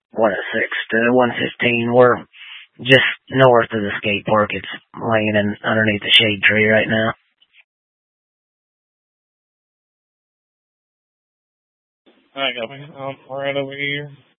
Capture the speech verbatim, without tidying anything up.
one oh six to one fifteen. We're just north of the skate park. It's laying in underneath the shade tree right now. I got me. I'm right over here.